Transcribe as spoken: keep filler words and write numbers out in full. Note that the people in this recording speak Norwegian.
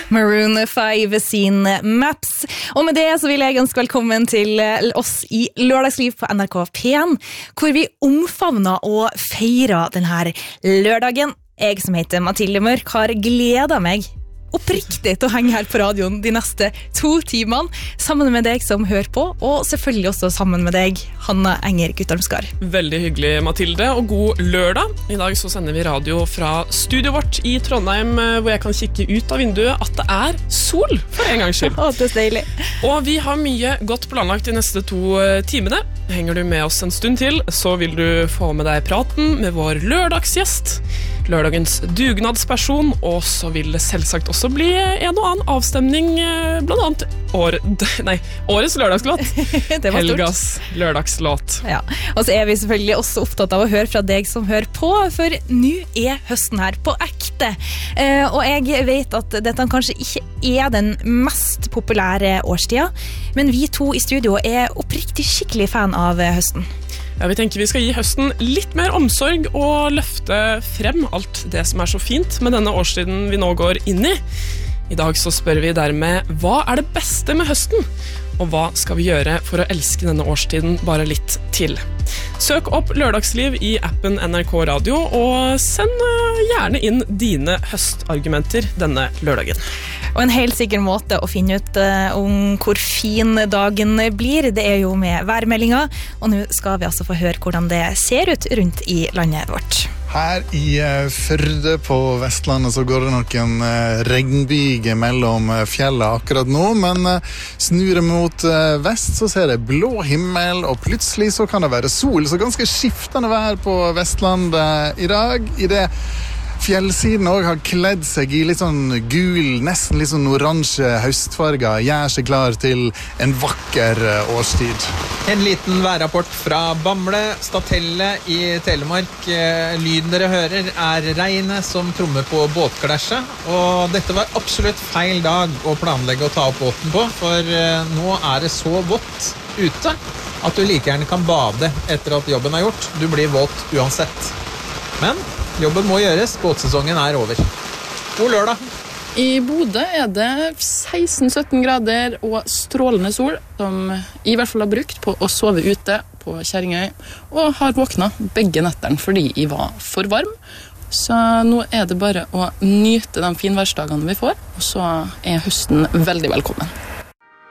Maroon five sin Maps. Og med det så vil jeg ønske velkommen til oss i Lørdagsliv på N R K P en, hvor vi omfavner og feirer denne lørdagen. Jeg som heter Mathilde Mørk har gledet meg oppriktig til å henge her på radioen de neste to timene, sammen med deg som hører på, og selvfølgelig også sammen med deg, Hanna Enger Guttormskar. Veldig hyggelig, Mathilde, og god lørdag. I dag så sender vi radio fra studio vårt i Trondheim, hvor jeg kan kikke ut av vinduet at det er sol, for en gangs skyld. Å, det er deilig. Og vi har mye godt planlagt de neste to timene. Henger du med oss en stund til, så vil du få med deg praten med vår lørdagsgjest, lørdagens dugnadsperson, og så vil det selvsagt også bli en og annen avstemning, blant annet år, nei, årets lørdagslåt. Det var Helgas lørdagslåt. Ja, og så er vi selvfølgelig også opptatt av å høre fra deg som hører på, for nå er høsten her på ekte. Eh, og jeg vet at dette kanskje ikke er den mest populære årstida, men vi to i studio er oppriktig skikkelig fan av høsten. Ja, vi tenker vi skal gi høsten litt mer omsorg og løfte frem alt det som er så fint med denne årstiden vi nå går inn i. I dag så spør vi dermed, hva er det beste med høsten? Og hva skal vi gjøre for å elske denne årstiden bare litt til? Søk opp Lørdagsliv i appen N R K Radio, og send gjerne inn dine høstargumenter denne lørdagen. Og en helt sikker måte å finne ut uh, om hvor fin dagen blir, det er jo med værmeldinger, og nå skal vi altså få høre hvordan det ser ut rundt i landet vårt. Her i Førde på Vestlandet så går det noen regnbyger mellom fjellene akkurat nå, men snur jeg mot vest så ser jeg blå himmel, og plutselig så kan det være sol, så ganske skiftende vær på Vestlandet i dag, i det fjellsiden også har kledd seg i litt sånn gul, nesten litt sånn oransje høstfarger, gjør seg klar til en vakker årstid. En liten værrapport fra Bamble, Statelle i Telemark. Lyden dere hører er regnet som trommer på båtglasset, og dette var absolutt feil dag å planlegge å ta opp båten på, for nå er det så vått ute at du like gjerne kan bade etter at jobben er gjort. Du blir våt uansett. Men jobben må gjøres, båtsesongen er over. God lørdag! I Bodø er det seksten sytten grader og strålende sol, som i hvert fall har brukt på å sove ute på Kjerringøy, og har våkna begge netterne fordi jeg var for varm. Så nå er det bare å nyte de finværsdagene vi får, og så er høsten veldig velkommen.